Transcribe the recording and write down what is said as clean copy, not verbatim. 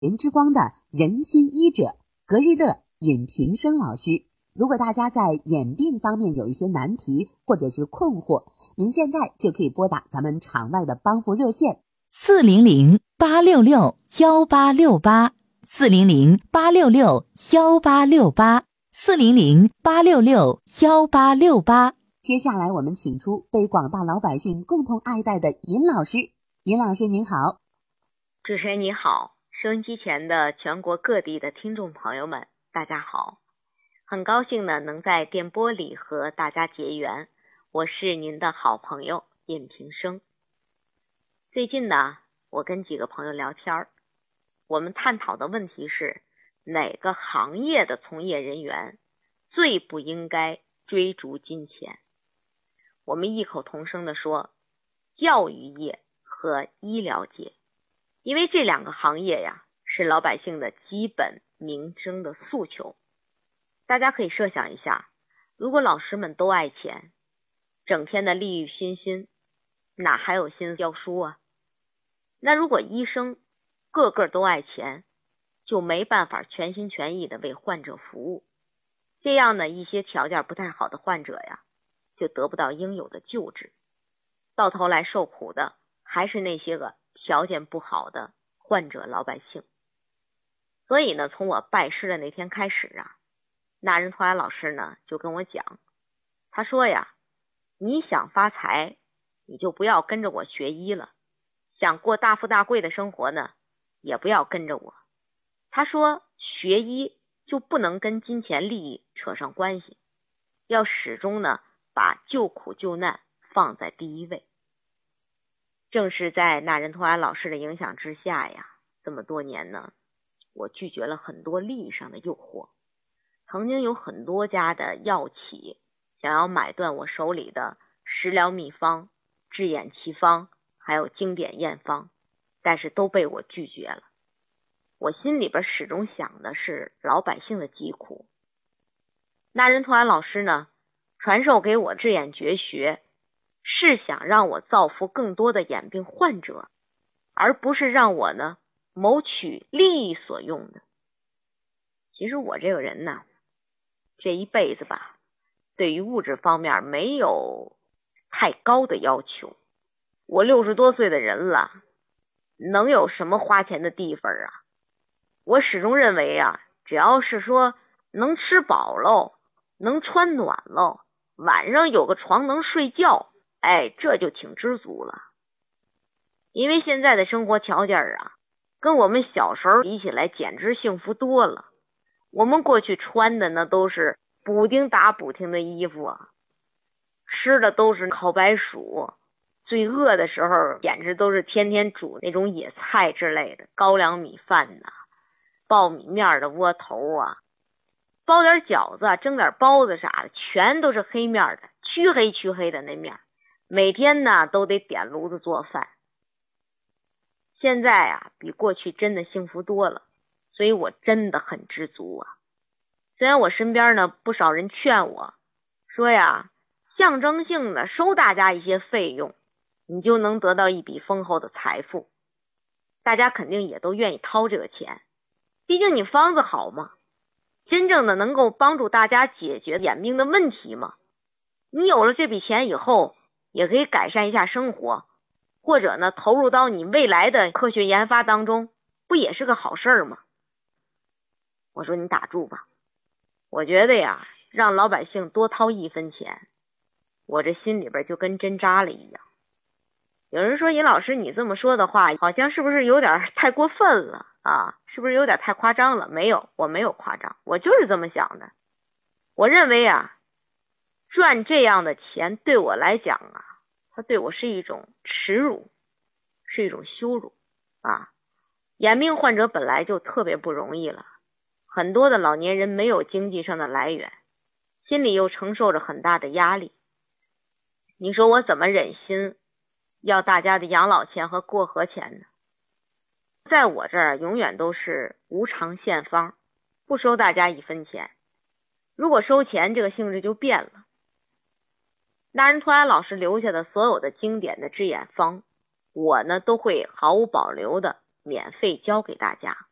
人之光的人心医者格日乐尹平生老师。如果大家在眼病方面有一些难题或者是困惑，您现在就可以拨打咱们场外的帮扶热线 400-866-1868，400-866-1868。 接下来我们请出被广大老百姓共同爱戴的尹老师。尹老师您好。 主持人你好，收音机前的全国各地的听众朋友们大家好，很高兴呢能在电波里和大家结缘，我是您的好朋友尹平生。最近呢我跟几个朋友聊天，我们探讨的问题是哪个行业的从业人员最不应该追逐金钱。我们异口同声地说教育业和医疗界，因为这两个行业呀是老百姓的基本民生的诉求。大家可以设想一下，如果老师们都爱钱，整天的利欲熏心，哪还有心思教书啊？那如果医生个个都爱钱，就没办法全心全意的为患者服务，这样呢一些条件不太好的患者呀就得不到应有的救治，到头来受苦的还是那些个条件不好的患者老百姓。所以呢从我拜师的那天开始啊，那人托雅老师呢就跟我讲，他说呀，你想发财你就不要跟着我学医了，想过大富大贵的生活呢也不要跟着我。他说学医就不能跟金钱利益扯上关系，要始终呢把救苦救难放在第一位。正是在那人托雅老师的影响之下呀，这么多年呢我拒绝了很多利益上的诱惑。曾经有很多家的药企想要买断我手里的食疗秘方、治眼奇方还有经典验方，但是都被我拒绝了。我心里边始终想的是老百姓的疾苦。那人托雅老师呢传授给我治眼绝学，是想让我造福更多的眼病患者，而不是让我呢谋取利益所用的。其实我这个人呢这一辈子吧，对于物质方面没有太高的要求。我60多岁的人了，能有什么花钱的地方啊？我始终认为啊，只要是说能吃饱喽，能穿暖喽，晚上有个床能睡觉，这就挺知足了。因为现在的生活条件啊，跟我们小时候比起来简直幸福多了。我们过去穿的那都是补丁打补丁的衣服啊，吃的都是烤白薯，最饿的时候简直都是天天煮那种野菜之类的，高粱米饭呐，苞米面的窝头啊，包点饺子啊，蒸点包子啥的，全都是黑面的，黢黑的那面，每天呢都得点炉子做饭。现在啊比过去真的幸福多了，所以我真的很知足啊。虽然我身边呢不少人劝我说呀，象征性的收大家一些费用，你就能得到一笔丰厚的财富，大家肯定也都愿意掏这个钱，毕竟你方子好嘛，真正的能够帮助大家解决眼病的问题嘛。你有了这笔钱以后，也可以改善一下生活，或者呢投入到你未来的科学研发当中，不也是个好事吗？我说你打住吧，我觉得呀，让老百姓多掏1分钱，我这心里边就跟针扎了一样。有人说尹老师你这么说的话好像是不是有点太过分了啊？是不是有点太夸张了？没有，我没有夸张，我就是这么想的。我认为啊，赚这样的钱对我来讲啊，它对我是一种耻辱，是一种羞辱啊。眼病患者本来就特别不容易了，很多的老年人没有经济上的来源，心里又承受着很大的压力。你说我怎么忍心要大家的养老钱和过河钱呢？在我这儿永远都是无偿献方，不收大家1分钱。如果收钱，这个性质就变了。那人托雅老师留下的所有的经典的治眼方，我呢都会毫无保留的免费教给大家。